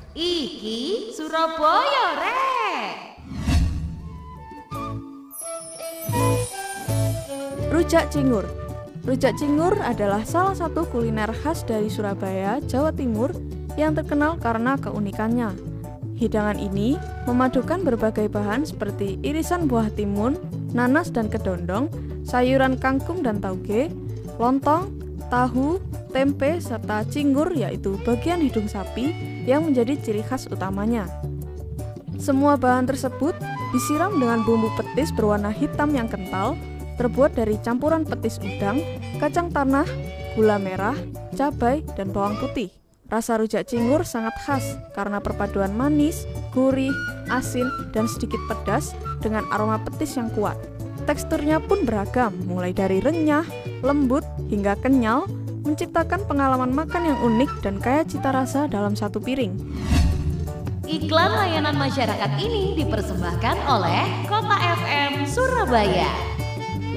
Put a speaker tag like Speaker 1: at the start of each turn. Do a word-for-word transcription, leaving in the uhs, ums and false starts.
Speaker 1: Iki Surabaya rek.
Speaker 2: Rujak cingur. Rujak cingur adalah salah satu kuliner khas dari Surabaya, Jawa Timur yang terkenal karena keunikannya. Hidangan ini memadukan berbagai bahan seperti irisan buah timun, nanas dan kedondong, sayuran kangkung dan tauge, lontong, tahu, tempe, serta cingur yaitu bagian hidung sapi yang menjadi ciri khas utamanya. Semua bahan tersebut disiram dengan bumbu petis berwarna hitam yang kental, terbuat dari campuran petis udang, kacang tanah, gula merah, cabai, dan bawang putih. Rasa rujak cingur sangat khas karena perpaduan manis, gurih, asin, dan sedikit pedas dengan aroma petis yang kuat. Teksturnya pun beragam, mulai dari renyah, lembut, hingga kenyal, menciptakan pengalaman makan yang unik dan kaya cita rasa dalam satu piring.
Speaker 1: Iklan layanan masyarakat ini dipersembahkan oleh Kota F M Surabaya.